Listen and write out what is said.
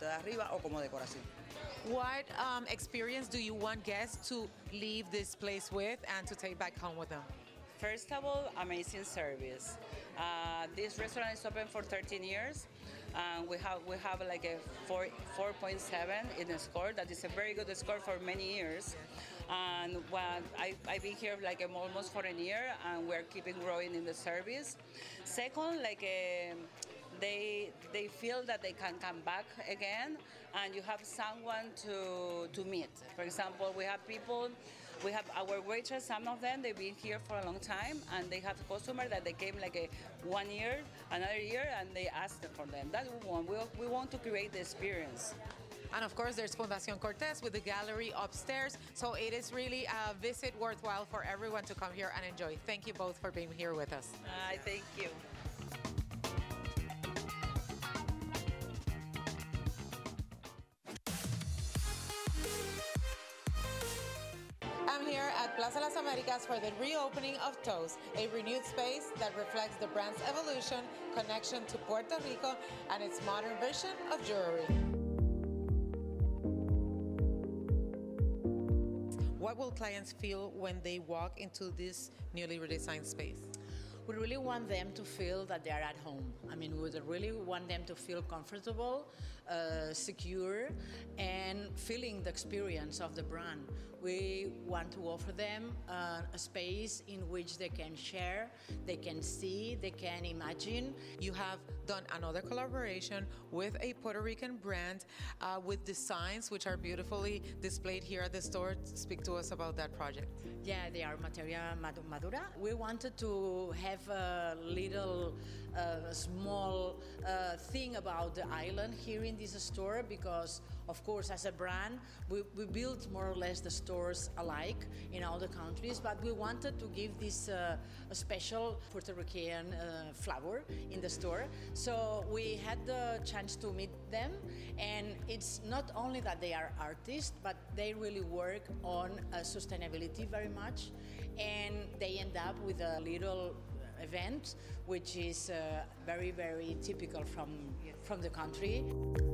de arriba o como decoración. What experience do you want guests to leave this place with and to take back home with them? First of all, amazing service. This restaurant is open for 13 years. We have like a 4.7 in the score. That is a very good score for many years. And I've been here like almost for a year, and we're keeping growing in the service. Second, they feel that they can come back again, and you have someone to meet. For example, we have our waiters, some of them, they've been here for a long time, and they have customers that they came like 1 year, another year, and they asked for them. That we want to create the experience. And of course, there's Fundación Cortés with the gallery upstairs. So it is really a visit worthwhile for everyone to come here and enjoy. Thank you both for being here with us. Thank you. I'm here at Plaza Las Americas for the reopening of Toast, a renewed space that reflects the brand's evolution, connection to Puerto Rico, and its modern version of jewelry. What will clients feel when they walk into this newly redesigned space? We really want them to feel that they are at home. I mean, we really want them to feel comfortable, secure, and feeling the experience of the brand. We want to offer them a space in which they can share, they can see, they can imagine. You have done another collaboration with a Puerto Rican brand with designs which are beautifully displayed here at the store. Speak to us about that project. Yeah, they are Materia Madura. We wanted to have a little small thing about the island here in this store because, of course, as a brand, we built more or less the stores alike in all the countries, but we wanted to give this a special Puerto Rican flavor in the store. So we had the chance to meet them, and it's not only that they are artists, but they really work on sustainability very much, and they end up with a little event which is very, very typical from the country.